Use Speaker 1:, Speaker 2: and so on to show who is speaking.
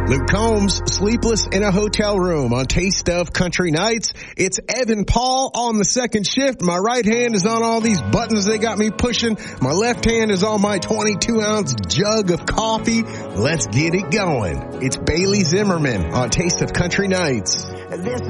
Speaker 1: Luke Combs, sleepless in a hotel room on Taste of Country Nights. It's Evan Paul on the second shift. My right hand is on all these buttons they got me pushing. My left hand is on my 22-ounce jug of coffee. Let's get it going. It's Bailey Zimmerman on Taste of Country Nights.